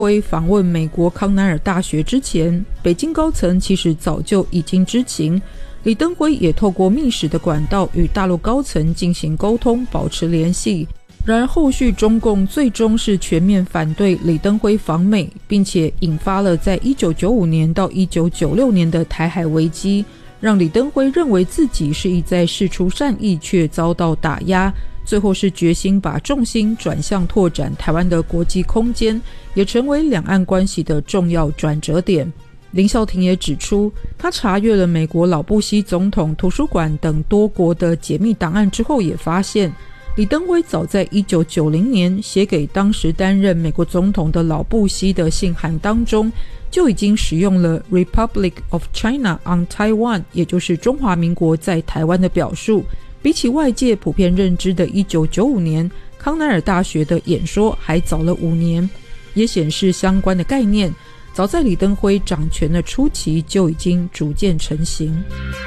辉访问美国康奈尔大学之前，北京高层其实早就已经知情，李登辉也透过密使的管道与大陆高层进行沟通，保持联系。然而后续中共最终是全面反对李登辉访美，并且引发了在1995年到1996年的台海危机，让李登辉认为自己是意在释出善意却遭到打压，最后是决心把重心转向拓展台湾的国际空间，也成为两岸关系的重要转折点。林孝廷也指出，他查阅了美国老布希总统图书馆等多国的解密档案之后，也发现李登辉早在1990年写给当时担任美国总统的老布希的信函当中，就已经使用了 Republic of China on Taiwan， 也就是中华民国在台湾的表述。比起外界普遍认知的1995年康奈尔大学的演说还早了5年，也显示相关的概念早在李登辉掌权的初期就已经逐渐成型。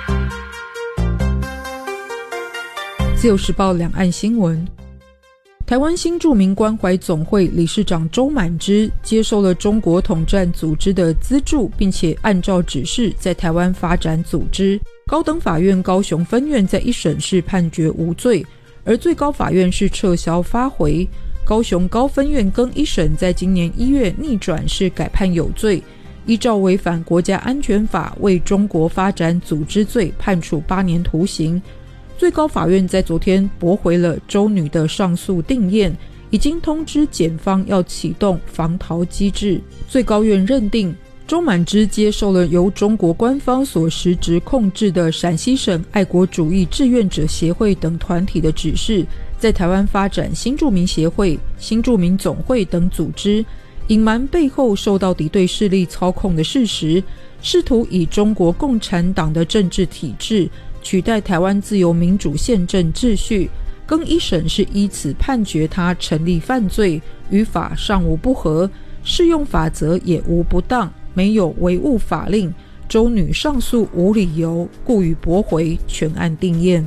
自由时报两岸新闻，台湾新住民关怀总会理事长周满之接受了中国统战组织的资助，并且按照指示在台湾发展组织。高等法院高雄分院在一审是判决无罪，而最高法院是撤销发回。高雄高分院更一审在今年1月逆转，是改判有罪，依照违反国家安全法为中国发展组织罪判处8年徒刑。最高法院在昨天驳回了周女的上诉定谳，已经通知检方要启动防逃机制。最高院认定周满之接受了由中国官方所实质控制的陕西省爱国主义志愿者协会等团体的指示，在台湾发展新住民协会、新住民总会等组织，隐瞒背后受到敌对势力操控的事实，试图以中国共产党的政治体制取代台湾自由民主宪政秩序。更一审是依此判决他成立犯罪，与法尚无不合，适用法则也无不当，没有违误法令，周女上诉无理由，故予驳回，全案定谳。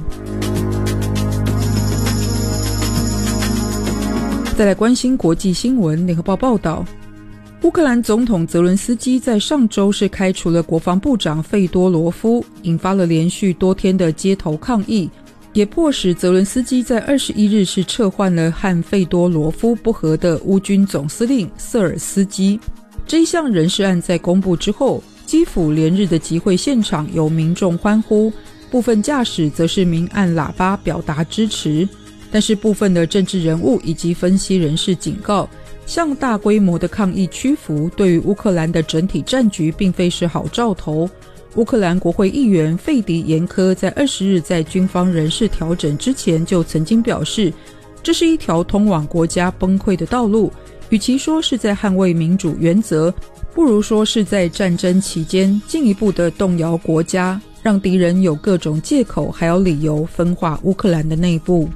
再来关心国际新闻，联合报报道，乌克兰总统泽伦斯基在上周是开除了国防部长费多罗夫，引发了连续多天的街头抗议，也迫使泽伦斯基在21日是撤换了和费多罗夫不合的乌军总司令瑟尔斯基。这一项人事案在公布之后，基辅连日的集会现场有民众欢呼，部分驾驶则是明按喇叭表达支持。但是部分的政治人物以及分析人士警告，向大规模的抗议屈服对于乌克兰的整体战局并非是好兆头。乌克兰国会议员费迪延科在20日在军方人事调整之前就曾经表示，这是一条通往国家崩溃的道路，与其说是在捍卫民主原则，不如说是在战争期间进一步的动摇国家，让敌人有各种借口还有理由分化乌克兰的内部。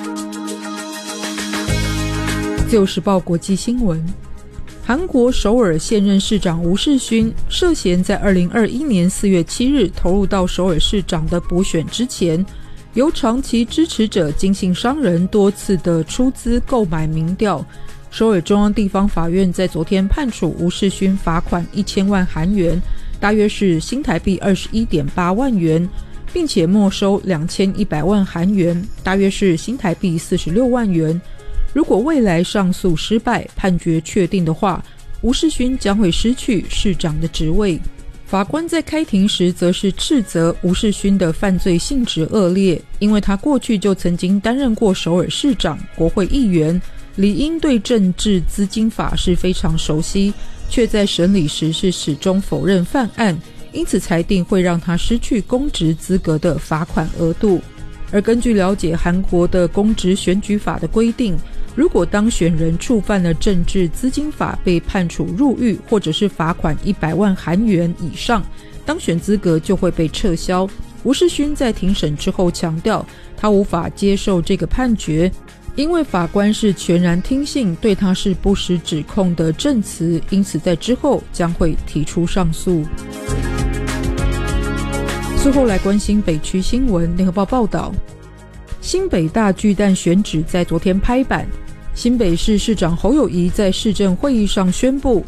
自由时报国际新闻，韩国首尔现任市长吴世勋涉嫌在2021年4月7日投入到首尔市长的补选之前，由长期支持者金信商人多次的出资购买民调。首尔中央地方法院在昨天判处吴世勋罚款1000万韩元，大约是新台币21.8万元，并且没收2100万韩元，大约是新台币46万元。如果未来上诉失败，判决确定的话，吴世勋将会失去市长的职位。法官在开庭时则是斥责吴世勋的犯罪性质恶劣，因为他过去就曾经担任过首尔市长、国会议员，理应对政治资金法是非常熟悉，却在审理时是始终否认犯案，因此裁定会让他失去公职资格的罚款额度。而根据了解韩国的公职选举法的规定，如果当选人触犯了政治资金法，被判处入狱或者是罚款100万韩元以上，当选资格就会被撤销。吴世勋在庭审之后强调，他无法接受这个判决，因为法官是全然听信对他是不实指控的证词，因此在之后将会提出上诉。最后来关心北区新闻，联合报报道，新北大巨蛋选址在昨天拍板， 新北市市长侯友宜在市政会议上宣布，